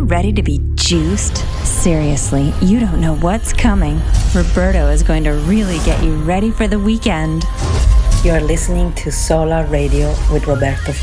ready to be juiced? Seriously, you don't know what's coming. Roberto is going to really get you ready for the weekend. You are listening to Solar Radio with Roberto